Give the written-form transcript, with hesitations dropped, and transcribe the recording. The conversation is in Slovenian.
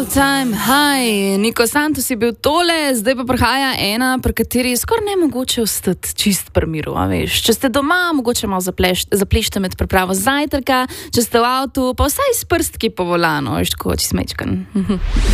All time high. Niko Santos je bil tole, zdaj pa prihaja ena, pri kateri je skoraj nemogoče ostati čist pri miru, a veš. Če ste doma, mogoče malo zaplešite med pripravo zajtrka, če ste v avtu, pa vsaj s prstki po volanu, veš, tako čist mečkan.